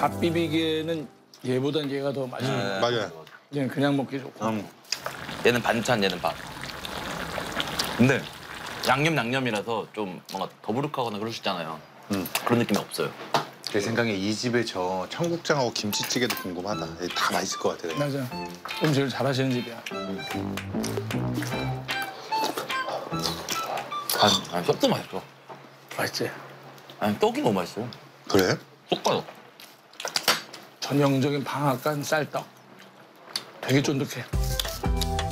밥 비비기에는 얘보단 얘가 더 맛있는 거. 맞아요. 얘는 그냥 먹기 좋고. 얘는 반찬, 얘는 밥. 근데 양념이라서 좀 뭔가 더부룩하거나 그럴 수 있잖아요. 그런 느낌이 없어요. 제 생각에 이 집에 저 청국장하고 김치찌개도 궁금하다. 다 맛있을 것 같아요. 맞아. 음식을 잘하시는 집이야. 아니, 떡도 맛있어. 맛있지? 아니, 떡이 너무 맛있어. 그래? 쏙가요. 전형적인 방앗간 쌀떡. 되게 쫀득해.